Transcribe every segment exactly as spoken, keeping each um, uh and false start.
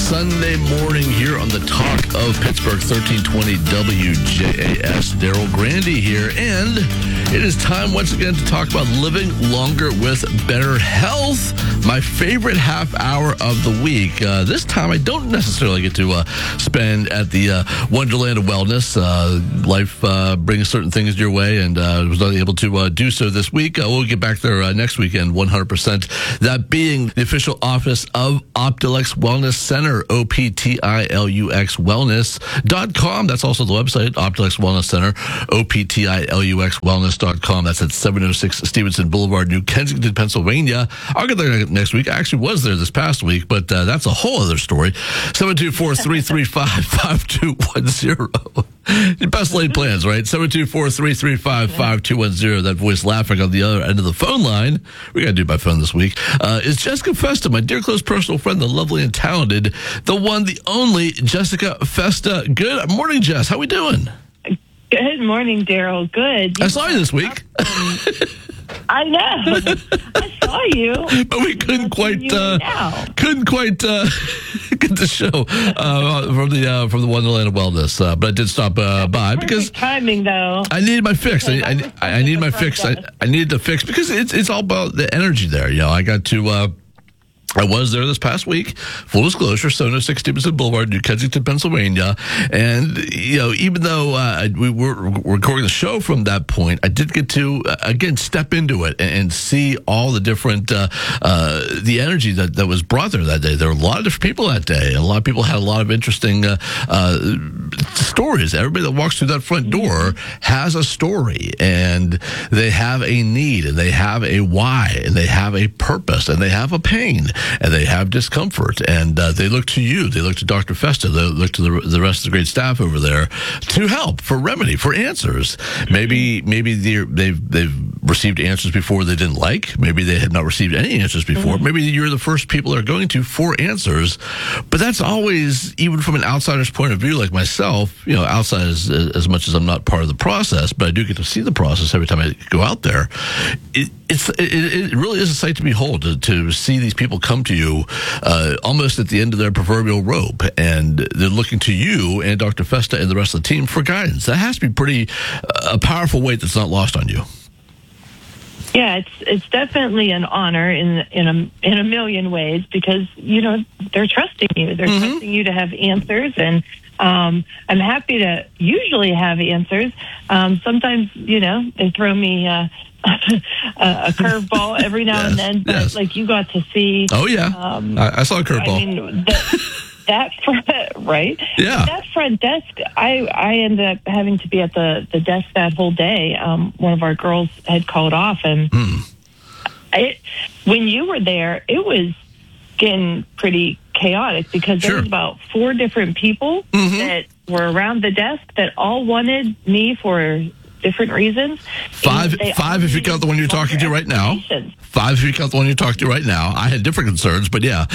Sunday morning here on the Talk of Pittsburgh, thirteen twenty W J A S. Daryl Grandy here, and it is time once again to talk about living longer with better health. My favorite half hour of the week. Uh, this time I don't necessarily get to uh, spend at the uh, Wonderland of Wellness. Uh, life uh, brings certain things your way, and I uh, was not able to uh, do so this week. Uh, we'll get back there uh, next weekend, one hundred percent. That being the official office of Optilux Wellness Center, O P T I L U X wellness dot com. That's also the website, Optilux Wellness Center, O P T I L U X wellness dot com. That's at seven oh six Stevenson Boulevard, New Kensington, Pennsylvania. I'll get there next week. I actually was there this past week, but uh, that's a whole other story. seven two four, three three five, five two one zero. Best laid plans, right? seven two four, three three five, five two one zero. That voice laughing on the other end of the phone line. We got to do it by phone this week. Uh, is Jessica Festa, my dear close personal friend, the lovely and talented, the one, the only Jessica Festa. Good morning, Jess. How we doing? Good morning, Daryl. Good. You I saw you this week. Um, I know. I saw you. But we couldn't quite uh, couldn't quite uh, get the show uh, from the uh, from the Wonderland of Wellness. Uh, but I did stop uh, by because timing though. I needed my fix. I, I, I, I need my fix. I, I needed the fix because it's it's all about the energy there. You know, I got to. Uh, I was there this past week. Full disclosure, seven oh six Stevenson Boulevard, New Kensington, Pennsylvania. And, you know, even though uh, we were recording the show from that point, I did get to, uh, again, step into it and, and see all the different, uh, uh, the energy that, that was brought there that day. There were a lot of different people that day. And a lot of people had a lot of interesting uh, uh, stories. Everybody that walks through that front door has a story. And they have a need. And they have a why. And they have a purpose. And they have a pain. And they have discomfort, and uh, they look to you. They look to Doctor Festa. They look to the, the rest of the great staff over there to help, for remedy, for answers. Maybe maybe they've they've received answers before they didn't like. Maybe they had not received any answers before. Mm-hmm. Maybe you're the first people they're going to for answers. But that's always, even from an outsider's point of view, like myself, you know, outside as, as much as I'm not part of the process, but I do get to see the process every time I go out there. It, it's it, it really is a sight to behold to, to see these people come to you uh, almost at the end of their proverbial rope, and they're looking to you and Doctor Festa and the rest of the team for guidance. That has to be pretty uh, a powerful weight that's not lost on you. Yeah, it's it's definitely an honor in in a in a million ways, because you know they're trusting you. They're mm-hmm. trusting you to have answers, and um, I'm happy to usually have answers. Um, sometimes, you know, they throw me uh, a, a curveball every now yes, and then, but yes. like you got to see. Oh yeah, um, I, I saw a curveball. I mean, the, that front, right? Yeah, that front desk. I I ended up having to be at the, the desk that whole day. Um, one of our girls had called off, and mm. I, when you were there, it was getting pretty chaotic because sure. there was about four different people mm-hmm. that were around the desk that all wanted me for different reasons. Five, five if you count the one you're talking to right now. Five if you count the one you're talking to right now. I had different concerns, but yeah.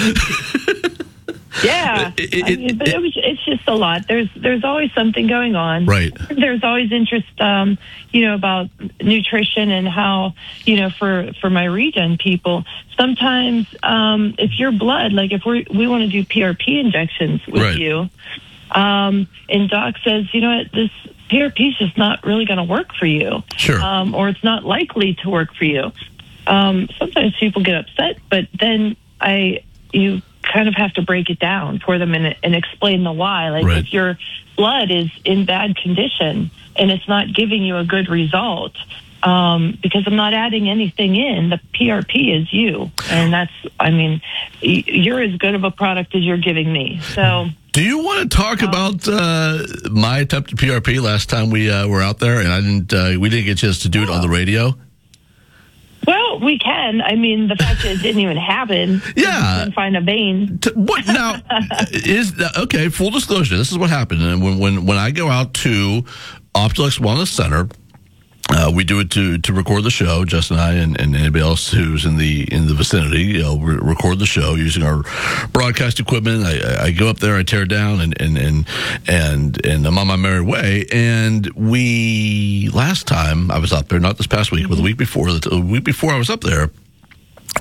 Yeah, it, it, I mean, but it, it was, it's just a lot. There's there's always something going on. Right. There's always interest, um, you know, about nutrition and how, you know, for, for my region people, sometimes um, if your blood, like if we we want to do P R P injections with right. you, um, and doc says, you know what, this P R P is just not really going to work for you. Sure. Um, or it's not likely to work for you. Um, sometimes people get upset, but then I, you kind of have to break it down for them and, and explain the why. Like right. if your blood is in bad condition and it's not giving you a good result, um, because I'm not adding anything in, the P R P is you. And that's, I mean, you're as good of a product as you're giving me. So do you want to talk um, about uh, my attempt at P R P last time we uh, were out there, and I didn't, uh, we didn't get a chance to do it on the radio? Well, we can. I mean, the fact that it didn't even happen. Yeah. You can find a vein. To, what now? is that, okay, full disclosure, this is what happened. And when, when, when I go out to Optilux Wellness Center, Uh, we do it to, to record the show, Justin and I, and, and anybody else who's in the in the vicinity. You know, we record the show using our broadcast equipment. I, I go up there, I tear down, and and and and and I'm on my merry way. And we last time I was up there, not this past week, mm-hmm. but the week before, the week before I was up there,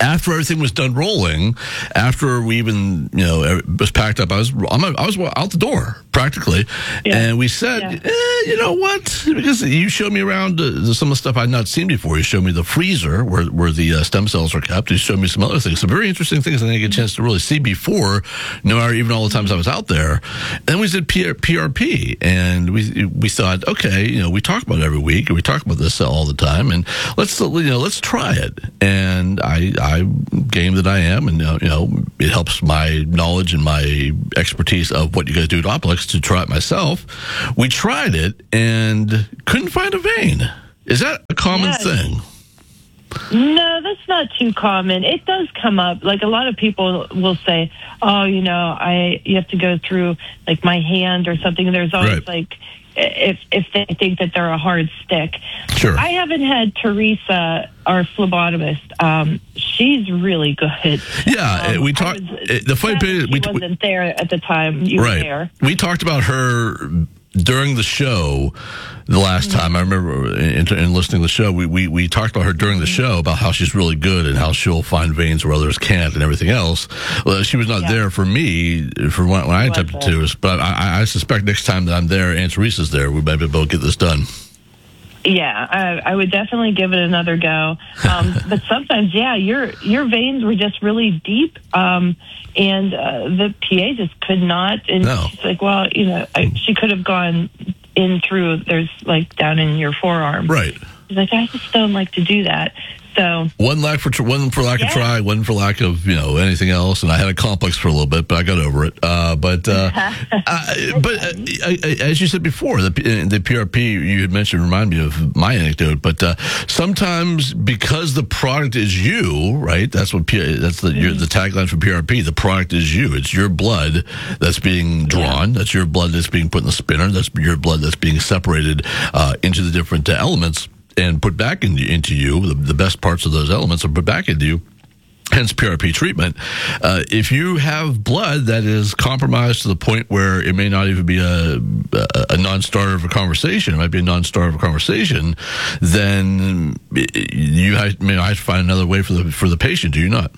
after everything was done rolling, after we even, you know, was packed up, I was I'm, I was out the door practically, yeah. and we said, yeah. eh, you know what? Because you showed me around uh, some of the stuff I'd not seen before. You showed me the freezer where where the uh, stem cells are kept. You showed me some other things, some very interesting things I didn't get a chance to really see before, no matter even all the times I was out there. And then we did P R P, and we we thought, okay, you know, we talk about it every week, and we talk about this all the time, and let's you know let's try it. And I. I I, game that I am, and uh, you know, it helps my knowledge and my expertise of what you guys do at Opelex to try it myself. We tried it and couldn't find a vein. Is that a common yes. thing? No, that's not too common. It does come up. Like a lot of people will say, "Oh, you know, I you have to go through like my hand or something." There's always right. like. If if they think that they're a hard stick. Sure. I haven't had Teresa, our phlebotomist. Um, she's really good. Yeah, um, we talked. The funny thing we wasn't we, there at the time. You right. were there. We talked about her during the show the last mm-hmm. time. I remember in, in listening to the show, we, we, we talked about her during the show about how she's really good and how she'll find veins where others can't and everything else. Well, she was not yeah. there for me for when, when I attempted to, but I, I suspect next time that I'm there and Teresa's there, we might be able to get this done. Yeah, I, I would definitely give it another go. Um, but sometimes, yeah, your your veins were just really deep, um, and uh, the P A just could not. And no. she's like, well, you know, I, she could have gone in through. There's like down in your forearm. Right. She's like, I just don't like to do that. So one lack for one for lack yeah. of try, one for lack of you know anything else, and I had a complex for a little bit, but I got over it. Uh, but uh, uh, but uh, I, I, as you said before, the the P R P you had mentioned reminded me of my anecdote. But uh, sometimes because the product is you, right? That's what P- that's the mm-hmm. your, the tagline for P R P. The product is you. It's your blood that's being drawn. Yeah. That's your blood that's being put in the spinner. That's your blood that's being separated uh, into the different uh, elements. And put back in, into you, the, the best parts of those elements are put back into you, hence P R P treatment. Uh, if you have blood that is compromised to the point where it may not even be a, a, a non-starter of a conversation, it might be a non-starter of a conversation, then you have, may have to find another way for the for the patient, do you not?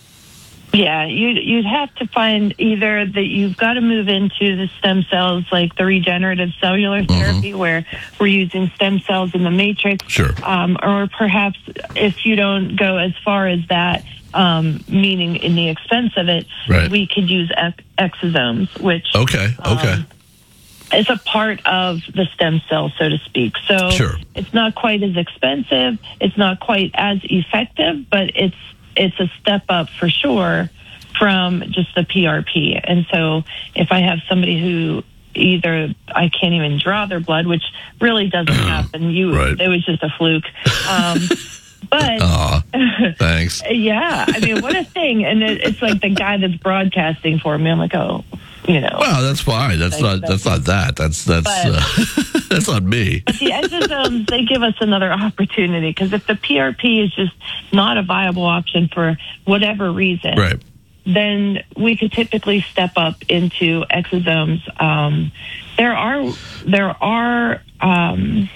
Yeah, you'd, you'd have to find either that you've got to move into the stem cells, like the regenerative cellular therapy, mm-hmm. where we're using stem cells in the matrix. Sure. Um, or perhaps if you don't go as far as that, um, meaning in the expense of it, right. we could use ex- exosomes, which... Okay, okay. Um, it's a part of the stem cell, so to speak. So sure. It's not quite as expensive. It's not quite as effective, but it's it's a step up for sure from just the P R P. And so if I have somebody who either I can't even draw their blood, which really doesn't happen, you right. it was just a fluke. Um, but Aww, thanks. Yeah, I mean, what a thing. And it, it's like the guy that's broadcasting for me. I'm like, oh, you know. Well, that's fine. That's like, not that's, that's not that. That's that's but, uh, that's not me. But the exosomes, they give us another opportunity, because if the P R P is just not a viable option for whatever reason, right. then we could typically step up into exosomes. Um, there are there are. Um,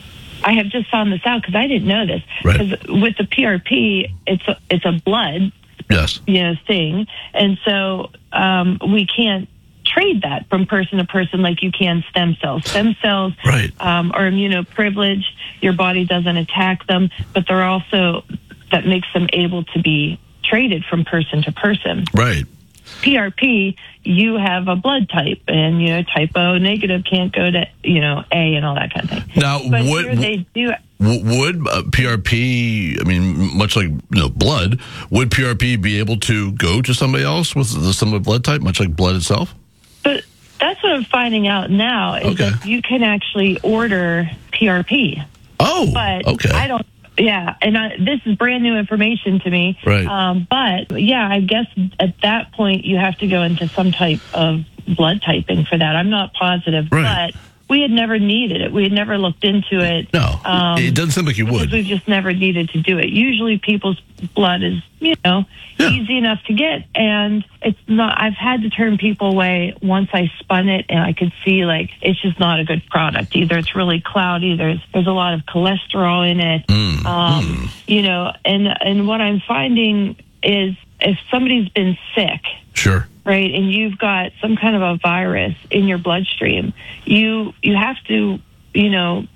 I have just found this out because I didn't know this. Because right. with the P R P, it's a, it's a blood, yes, you know, thing, and so um, we can't trade that from person to person like you can stem cells. Stem cells right. um, are immunoprivileged. Your body doesn't attack them, but they're also that makes them able to be traded from person to person. Right. P R P, you have a blood type, and you know, type O negative can't go to you know A and all that kind of thing. Now, but would here they do. Would uh, P R P? I mean, much like you know, blood, would P R P be able to go to somebody else with the similar blood type, much like blood itself? But that's what I'm finding out now is okay. that you can actually order P R P. Oh, but okay. I don't. Yeah, and I, this is brand new information to me. Right. Um, but yeah, I guess at that point you have to go into some type of blood typing for that. I'm not positive, right. but we had never needed it. We had never looked into it. No, um, it doesn't seem like you would. We've just never needed to do it. Usually people's blood is, you know, Yeah. easy enough to get. And it's not, I've had to turn people away once I spun it and I could see, like, it's just not a good product. Either it's really cloudy, there's there's a lot of cholesterol in it. Mm, um, mm. You know, and and what I'm finding is if somebody's been sick, Sure. right, and you've got some kind of a virus in your bloodstream, you you have to, you know,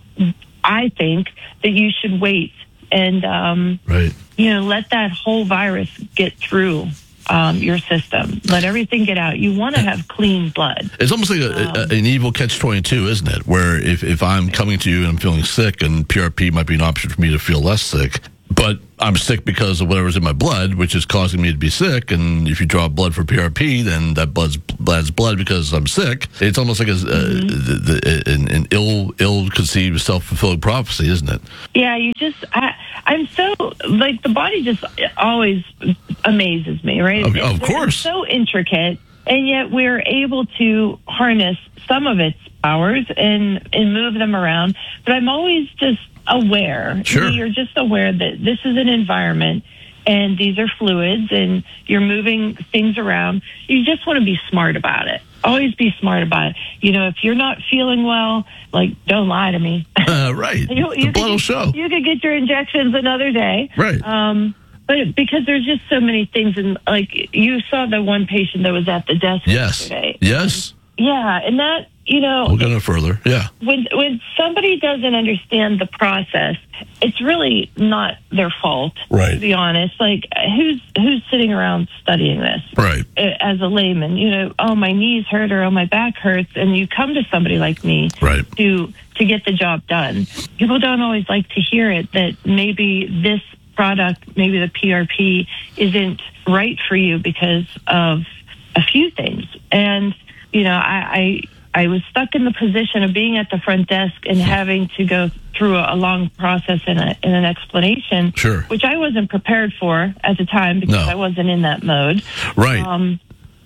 I think that you should wait and, um, Right. you know, let that whole virus get through um, your system. Let everything get out. You want to have clean blood. It's almost like a, a, an evil catch twenty-two, isn't it? Where if, if I'm coming to you and I'm feeling sick, and P R P might be an option for me to feel less sick, but I'm sick because of whatever's in my blood, which is causing me to be sick. And if you draw blood for P R P, then that blood's, blood's blood because I'm sick. It's almost like a, mm-hmm. uh, the, the, an, an ill, ill-conceived, self-fulfilling prophecy, isn't it? Yeah, you just, I, I'm so, like, the body just always amazes me, right? Of, of course. It's so intricate, and yet we're able to harness some of its powers and, and move them around. But I'm always just aware. Sure. You're just aware that this is an environment and these are fluids and you're moving things around. You just want to be smart about it. Always be smart about it. You know, if you're not feeling well, like, don't lie to me. Uh, right. you, you the blood will get, show. You could get your injections another day. Right. Um, but because there's just so many things. And, like, you saw the one patient that was at the desk Yes. yesterday. Yes. Yeah, and that, you know, We'll go no further. Yeah. when when somebody doesn't understand the process, it's really not their fault. Right. To be honest, like who's who's sitting around studying this? Right. As a layman, you know, oh, my knees hurt or oh, my back hurts, and you come to somebody like me Right. to to get the job done. People don't always like to hear it that maybe this product, maybe the P R P, isn't right for you because of a few things. And you know, I, I I was stuck in the position of being at the front desk and having to go through a, a long process and, a, and an explanation, Sure. which I wasn't prepared for at the time because No. I wasn't in that mode. Right. Um,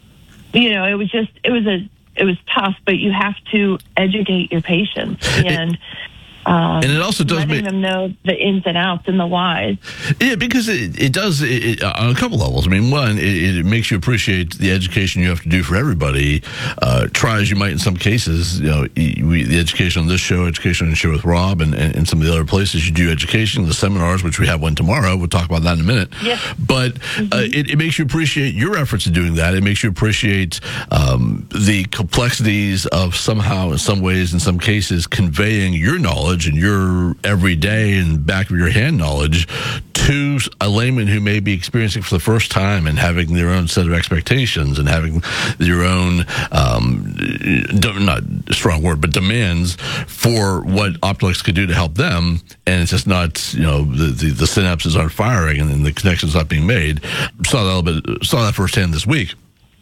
you know, it was just it was a it was tough, but you have to educate your patients and. Um, and it also does letting make them know the ins and outs and the whys. Yeah, because it, it does it, it, on a couple levels. I mean, one, it, it makes you appreciate the education you have to do for everybody. Uh, try as you might in some cases, you know, we, the education on this show, education on the show with Rob, and, and, and some of the other places you do education, the seminars, which we have one tomorrow. We'll talk about that in a minute. Yes. But Mm-hmm. uh, it, it makes you appreciate your efforts in doing that. It makes you appreciate um, the complexities of somehow, in some ways, in some cases, conveying your knowledge and your everyday and back of your hand knowledge to a layman who may be experiencing for the first time and having their own set of expectations and having their own, um, not a strong word, but demands for what Optelix could do to help them. And it's just not, you know, the, the, the synapses aren't firing and, and the connections not being made. Saw that a little bit, saw that firsthand this week.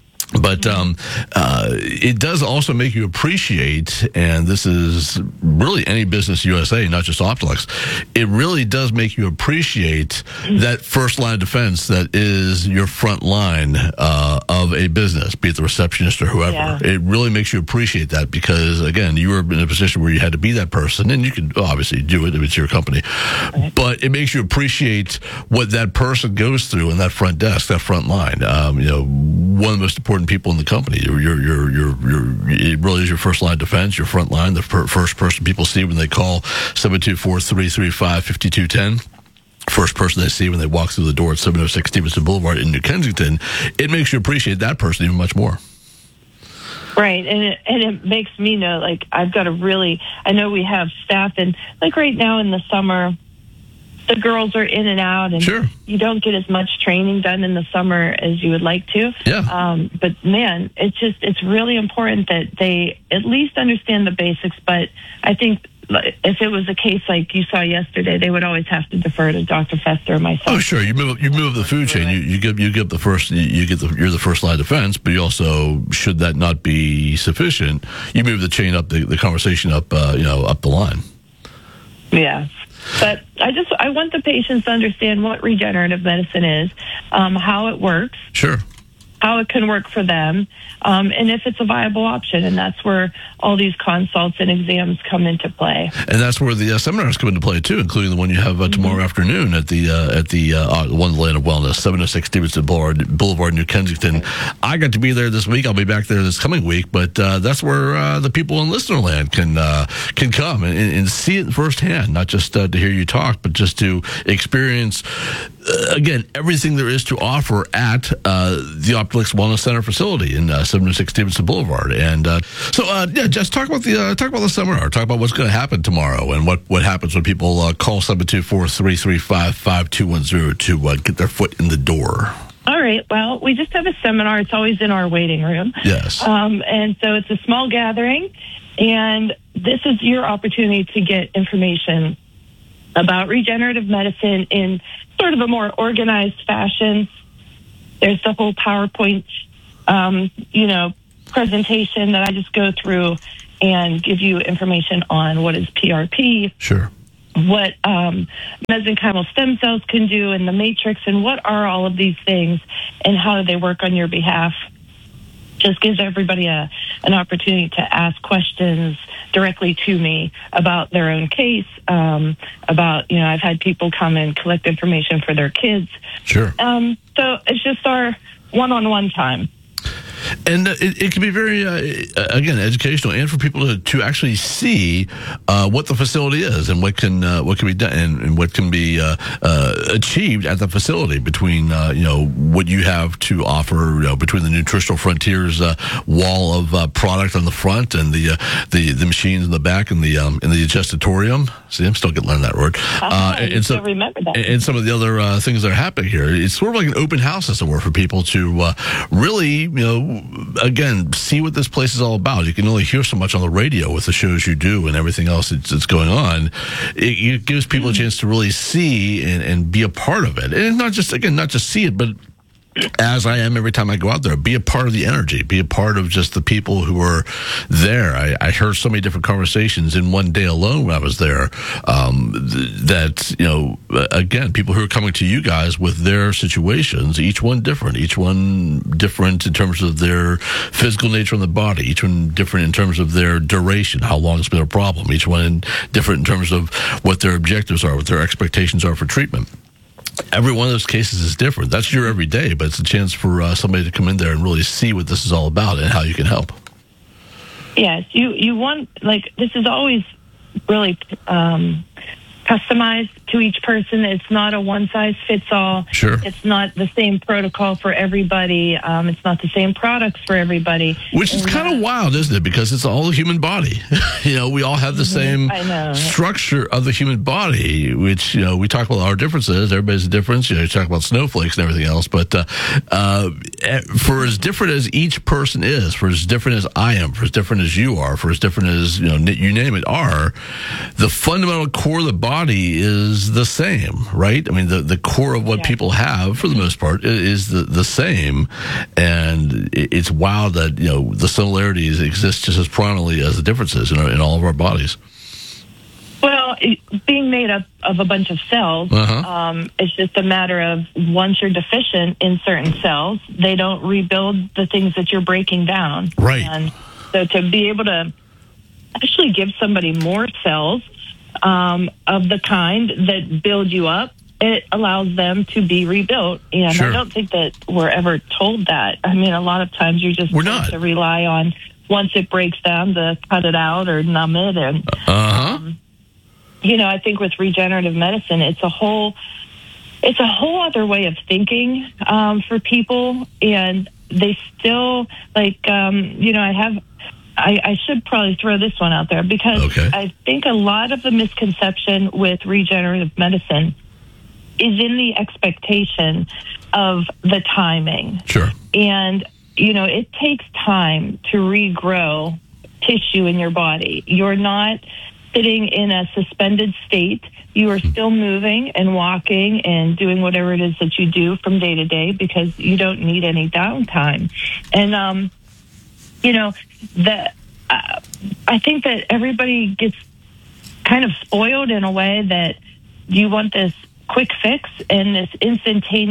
But um, uh, it does also make you appreciate, and this is really any business U S A, not just Optelix, it really does make you appreciate that first line of defense that is your front line uh, of a business, be it the receptionist or whoever. Yeah. It really makes you appreciate that because, again, you were in a position where you had to be that person, and you can obviously do it if it's your company. Right. But it makes you appreciate what that person goes through in that front desk, that front line. Um, you know, one of the most important people in the company. You're, you're, you're, you're, you're, it really is your first line of defense, your front line, the per, first person people see when they call seven two four, three three five, five two one zero. First person they see when they walk through the door at seven oh six Stevenson Boulevard in New Kensington. It makes you appreciate that person even much more. Right, and it, and it makes me know, like, I've got to really, I know we have staff, and like right now in the summer, the girls are in and out, and sure. you don't get as much training done in the summer as you would like to. Yeah. Um, but man, it's just it's really important that they at least understand the basics. But I think if it was a case like you saw yesterday, they would always have to defer to Doctor Fester or myself. Oh, sure. You move you move the food chain. You, you get you get the first. You get the you're the first line of defense. But you also, should that not be sufficient, you move the chain up the, the conversation up. Uh, you know, up the line. Yeah. But I just I want the patients to understand what regenerative medicine is, um, how it works. Sure. how it can work for them, um, and if it's a viable option. And that's where all these consults and exams come into play. And that's where the uh, seminars come into play, too, including the one you have uh, tomorrow mm-hmm. afternoon at the uh, at the uh, One Land of Wellness, seven oh six Stevenson Boulevard, Boulevard, New Kensington. I got to be there this week. I'll be back there this coming week, but uh, that's where uh, the people in listener land can uh, can come and, and see it firsthand, not just uh, to hear you talk, but just to experience, uh, again, everything there is to offer at uh, the Optilex Wellness Center facility in uh, seven oh six Stevenson Boulevard. And uh, so, uh, yeah, just talk about the uh, talk about the seminar. Talk about what's going to happen tomorrow and what, what happens when people uh, call seven two four, three three five, five two one zero to uh, get their foot in the door. All right. Well, we just have a seminar. It's always in our waiting room. Yes. Um, and so it's a small gathering, and this is your opportunity to get information about regenerative medicine in sort of a more organized fashion. There's the whole PowerPoint, um, you know, presentation that I just go through and give you information on what is P R P. Sure. What um, mesenchymal stem cells can do in the matrix, and what are all of these things, and how do they work on your behalf. Just gives everybody a, an opportunity to ask questions directly to me about their own case, um, about, you know, I've had people come and collect information for their kids. Sure. Um, so it's just our one-on-one time. And uh, it, it can be very, uh, again, educational, and for people to, to actually see uh, what the facility is and what can uh, what can be done and, and what can be uh, uh, achieved at the facility between uh, you know what you have to offer, you know, between the Nutritional Frontiers uh, wall of uh, product on the front and the uh, the the machines in the back and the um, in the digestatorium. See, I'm still getting learned that word. Oh, uh, and, and so, remember that. And some of the other uh, things that are happening here. It's sort of like an open house, as it were, for people to uh, really, you know. Again, see what this place is all about. You can only hear so much on the radio with the shows you do and everything else that's, that's going on. It, it gives people a chance to really see and, and be a part of it. And not just, again, not just see it, but as I am every time I go out there, be a part of the energy, be a part of just the people who are there. I, I heard so many different conversations in one day alone when I was there, um, th- that, you know, again, people who are coming to you guys with their situations, each one different, each one different in terms of their physical nature on the body, each one different in terms of their duration, how long it's been a problem, each one different in terms of what their objectives are, what their expectations are for treatment. Every one of those cases is different. That's your everyday, but it's a chance for uh, somebody to come in there and really see what this is all about and how you can help. Yes, you, you want, like, this is always really um, customized to each person. It's not a one-size-fits-all. Sure. It's not the same protocol for everybody. Um, it's not the same products for everybody. Which is kind of wild, isn't it? Because it's all the human body. You know, we all have the same structure of the human body, which, you know, we talk about our differences. Everybody's a difference. You know, you talk about snowflakes and everything else. But uh, uh, for as different as each person is, for as different as I am, for as different as you are, for as different as, you know, you name it, are, the fundamental core of the body is the same, right? I mean, the, the core of what yeah. people have, for the most part, is the, the same. And it's wild that, you know, the similarities exist just as prominently as the differences in, our, in all of our bodies. Well, being made up of a bunch of cells, uh-huh. um, it's just a matter of once you're deficient in certain cells, they don't rebuild the things that you're breaking down. Right. And so to be able to actually give somebody more cells um, of the kind that build you up, it allows them to be rebuilt. And sure. I don't think that we're ever told that. I mean, a lot of times you're just we're supposed not. to rely on once it breaks down to cut it out or numb it. And, uh-huh. um, you know, I think with regenerative medicine, it's a whole, it's a whole other way of thinking um, for people. And they still, like, um, you know, I have, I, I should probably throw this one out there because okay. I think a lot of the misconception with regenerative medicine is in the expectation of the timing. Sure. And, you know, it takes time to regrow tissue in your body. You're not sitting in a suspended state. You are still moving and walking and doing whatever it is that you do from day to day because you don't need any downtime. And, um, you know, the, uh, I think that everybody gets kind of spoiled in a way that you want this quick fix and this instantaneous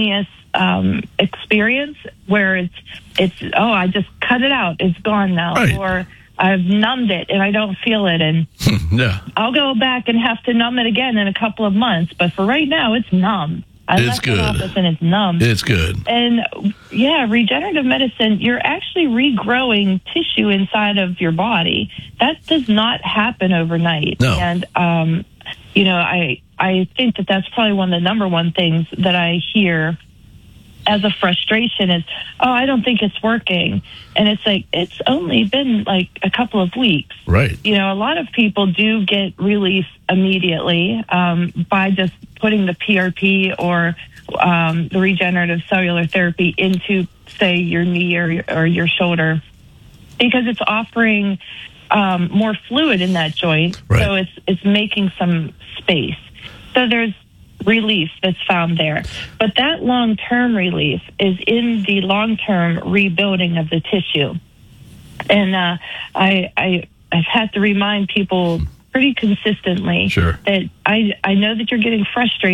um, experience where it's it's oh, I just cut it out, it's gone now, right. or I've numbed it and I don't feel it, and yeah. I'll go back and have to numb it again in a couple of months. But for right now, it's numb. I It's left good. the office and it's numb. It's good. And yeah, regenerative medicine, you're actually regrowing tissue inside of your body. That does not happen overnight. No. And, um, you know, I, I think that that's probably one of the number one things that I hear as a frustration is, oh, I don't think it's working. And it's like, it's only been like a couple of weeks. Right. You know, a lot of people do get relief immediately um, by just putting the P R P or um, the regenerative cellular therapy into, say, your knee or, or your shoulder, because it's offering um, more fluid in that joint. Right. So it's it's making some space. So there's relief that's found there. But that long-term relief is in the long-term rebuilding of the tissue. And uh, I, I, I've had to remind people pretty consistently Sure. that I, I know that you're getting frustrated